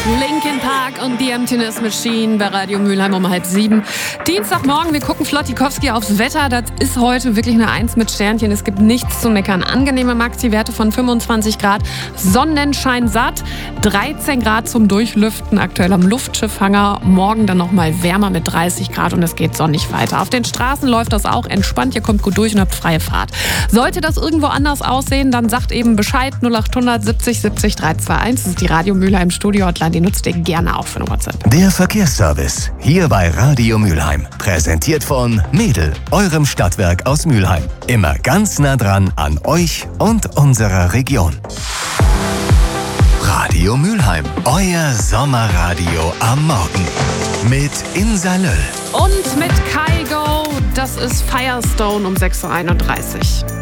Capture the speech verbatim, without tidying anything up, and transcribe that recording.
Linkin Park und The Emptiness Machine bei Radio Mülheim um halb sieben. Dienstagmorgen, wir gucken Flottikowski aufs Wetter. Das ist heute wirklich eine Eins mit Sternchen. Es gibt nichts zu meckern. Angenehme Maxi-Werte von fünfundzwanzig Grad. Sonnenschein satt. dreizehn Grad zum Durchlüften aktuell am Luftschiffhanger. Morgen dann nochmal wärmer mit dreißig Grad und es geht sonnig weiter. Auf den Straßen läuft das auch entspannt. Ihr kommt gut durch und habt freie Fahrt. Sollte das irgendwo anders aussehen, dann sagt eben Bescheid. null acht hundert siebzig siebzig dreihunderteinundzwanzig. Das ist die Radio Mülheim Studio Hotline. Die nutzt ihr gerne auch für eine WhatsApp. Der Verkehrsservice hier bei Radio Mülheim. Präsentiert von Mädel, eurem Stadtwerk aus Mülheim. Immer ganz nah dran an euch und unserer Region. Radio Mülheim, euer Sommerradio am Morgen. Mit Insa Löll. Und mit Kygo, das ist Firestone um sechs Uhr einunddreißig.